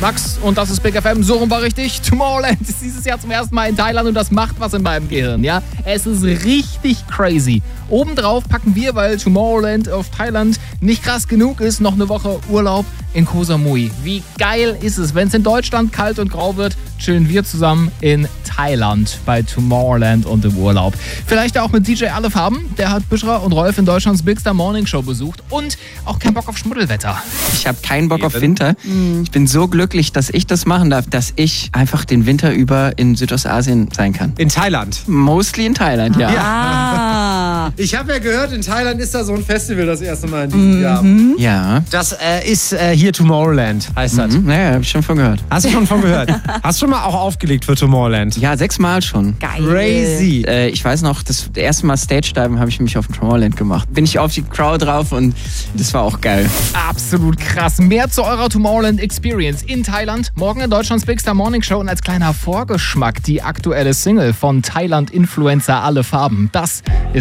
Max, und das ist Big FM, so rum war richtig. Tomorrowland ist dieses Jahr zum ersten Mal in Thailand und das macht was in meinem Gehirn, ja. Es ist richtig crazy. Obendrauf packen wir, weil Tomorrowland auf Thailand nicht krass genug ist, noch eine Woche Urlaub in Koh Samui. Wie geil ist es, wenn es in Deutschland kalt und grau wird, chillen wir zusammen in Thailand bei Tomorrowland und im Urlaub. Vielleicht auch mit DJ Alle Farben, der hat Büschra und Rolf in Deutschlands Big Star Morning Show besucht und auch keinen Bock auf Schmuddelwetter. Ich habe keinen Bock auf Winter. Ich bin so glücklich, dass ich das machen darf, dass ich einfach den Winter über in Südostasien sein kann. In Thailand? Mostly in Thailand, ja. Ich habe ja gehört, in Thailand ist da so ein Festival das erste Mal in diesem Jahr. Ja. Das ist hier Tomorrowland, heißt das. Naja, hab ich schon von gehört. Hast du schon von gehört? Hast du schon mal auch aufgelegt für Tomorrowland? Ja, 6 Mal schon. Geil. Crazy. Ich weiß noch, das erste Mal Stage-Diven habe ich mich auf dem Tomorrowland gemacht. Bin ich auf die Crowd drauf und das war auch geil. Absolut krass. Mehr zu eurer Tomorrowland Experience in Thailand. Morgen in Deutschlands Big Star Morning Show und als kleiner Vorgeschmack die aktuelle Single von Thailand-Influencer Alle Farben. Das ist